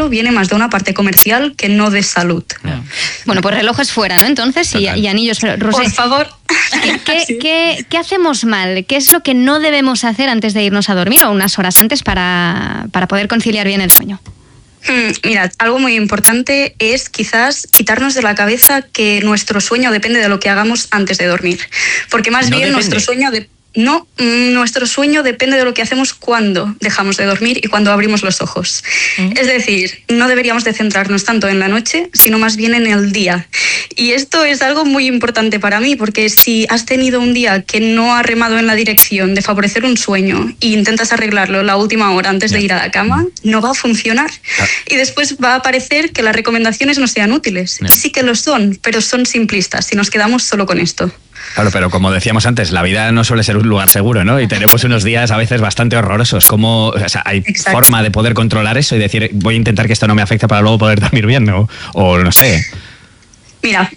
esto viene más de una parte comercial que no de salud. Bueno, pues relojes fuera, ¿no? Entonces, y anillos. Rosé, por favor. ¿Qué hacemos mal? ¿Qué es lo que no debemos hacer antes de irnos a dormir o unas horas antes para poder conciliar bien el sueño? Mirad, algo muy importante es quizás quitarnos de la cabeza que nuestro sueño depende de lo que hagamos antes de dormir. Porque más bien nuestro sueño nuestro sueño depende de lo que hacemos cuando dejamos de dormir y cuando abrimos los ojos. Es decir, no deberíamos de centrarnos tanto en la noche, sino más bien en el día. Y esto es algo muy importante para mí, porque si has tenido un día que no ha remado en la dirección de favorecer un sueño e intentas arreglarlo la última hora antes de ir a la cama, no va a funcionar. Y después va a parecer que las recomendaciones no sean útiles. Y sí que lo son, pero son simplistas si nos quedamos solo con esto. Claro, pero como decíamos antes, la vida no suele ser un lugar seguro, ¿no? Y tenemos unos días a veces bastante horrorosos. ¿Cómo, hay forma de poder controlar eso y decir, voy a intentar que esto no me afecte para luego poder dormir bien, ¿no? O no sé. Mira,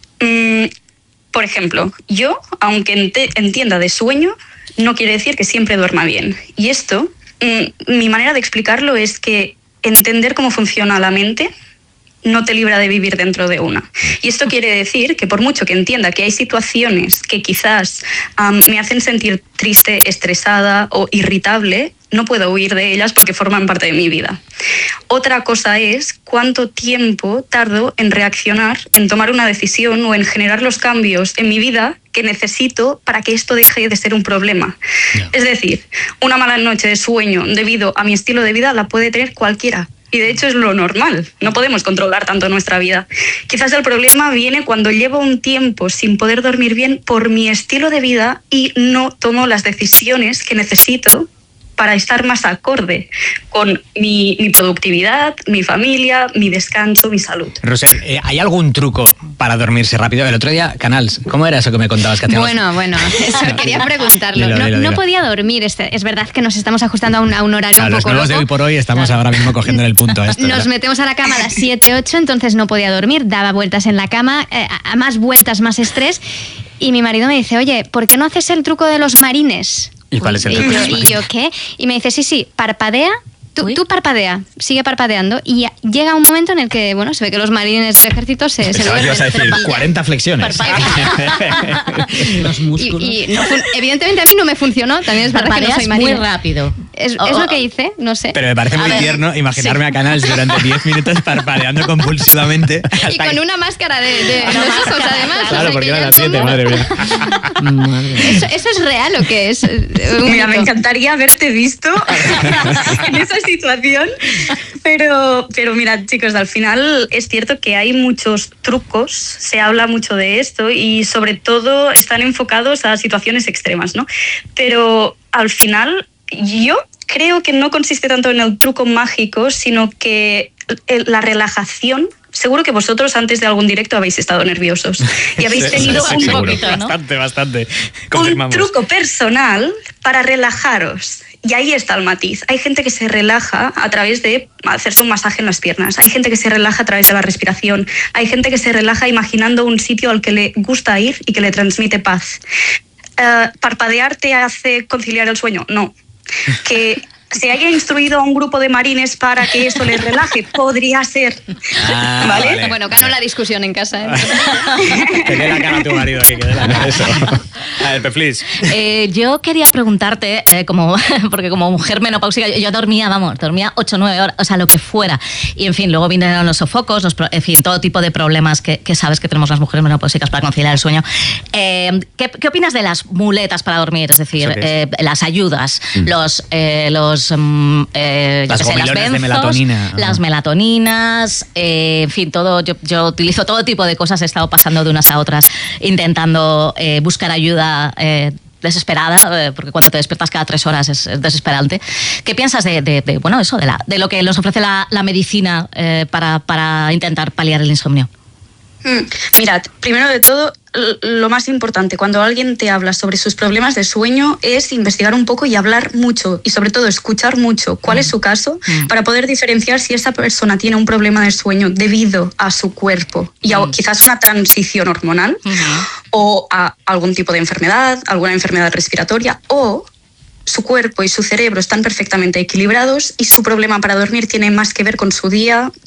por ejemplo, yo, aunque entienda de sueño, no quiere decir que siempre duerma bien. Y esto, mi manera de explicarlo es que entender cómo funciona la mente no te libra de vivir dentro de una. Y esto quiere decir que por mucho que entienda que hay situaciones que quizás me hacen sentir triste, estresada o irritable, no puedo huir de ellas porque forman parte de mi vida. Otra cosa es cuánto tiempo tardo en reaccionar, en tomar una decisión o en generar los cambios en mi vida que necesito para que esto deje de ser un problema. Es decir, una mala noche de sueño debido a mi estilo de vida la puede tener cualquiera. Y de hecho es lo normal, no podemos controlar tanto nuestra vida. Quizás el problema viene cuando llevo un tiempo sin poder dormir bien por mi estilo de vida y no tomo las decisiones que necesito para estar más acorde con mi productividad, mi familia, mi descanso, mi salud. Rosé, ¿hay algún truco para dormirse rápido? El otro día, Canals, ¿cómo era eso que me contabas que hacíamos? Bueno, eso quería preguntarlo. No podía dormir. Es verdad que nos estamos ajustando a un horario un poco los nuevos loco. de hoy por hoy estamos ahora mismo cogiendo el punto a esto. Nos metemos a la cama a las 7, 8, entonces no podía dormir, daba vueltas en la cama, a más vueltas, más estrés. Y mi marido me dice, oye, ¿por qué no haces el truco de los marines? ¿Y cuál es el truco? ¿Y yo qué? Y me dice, sí, parpadea. Tú parpadea, sigue parpadeando y llega un momento en el que, bueno, se ve que los marines del ejército se duermen. Ibas a decir 40 flexiones. Los músculos. Evidentemente a mí no me funcionó, también es verdad que no soy marina. Muy rápido. Es lo que hice, no sé. Pero me parece muy tierno imaginarme a Canals durante 10 minutos parpadeando compulsivamente. Y con una máscara de los ojos, además. Claro, porque eran las 7, madre mía. ¿Eso es real o qué es? Mira, me encantaría haberte visto en esa situación, pero mirad, chicos, al final es cierto que hay muchos trucos, se habla mucho de esto y sobre todo están enfocados a situaciones extremas, ¿no? Pero al final yo creo que no consiste tanto en el truco mágico, sino que la relajación. Seguro que vosotros antes de algún directo habéis estado nerviosos y habéis tenido un poquito, ¿no? Bastante. Un truco personal para relajaros. Y ahí está el matiz. Hay gente que se relaja a través de hacerse un masaje en las piernas. Hay gente que se relaja a través de la respiración. Hay gente que se relaja imaginando un sitio al que le gusta ir y que le transmite paz. ¿Parpadear te hace conciliar el sueño? No. Que se haya instruido a un grupo de marines para que eso les relaje, podría ser. ¿Vale? Bueno, ganó la discusión en casa. Que dé la cara a tu marido aquí, que dé la cara a eso. A ver, Peflis. Yo quería preguntarte, porque como mujer menopáusica, yo dormía 8 o 9 horas, o sea, lo que fuera. Y en fin, luego vinieron los sofocos, en fin, todo tipo de problemas que sabes que tenemos las mujeres menopáusicas para conciliar el sueño. ¿Qué opinas de las muletas para dormir? Es decir, las ayudas, las gomilones de melatonina. Las melatoninas, en fin, todo. Yo utilizo todo tipo de cosas, he estado pasando de unas a otras, intentando buscar ayuda desesperada, porque cuando te despiertas cada 3 horas es desesperante. ¿Qué piensas de lo que nos ofrece la medicina para intentar paliar el insomnio? Mirad, primero de todo, lo más importante cuando alguien te habla sobre sus problemas de sueño es investigar un poco y hablar mucho y sobre todo escuchar mucho cuál es su caso para poder diferenciar si esa persona tiene un problema de sueño debido a su cuerpo y a quizás una transición hormonal o a algún tipo de enfermedad, alguna enfermedad respiratoria, o su cuerpo y su cerebro están perfectamente equilibrados y su problema para dormir tiene más que ver con su día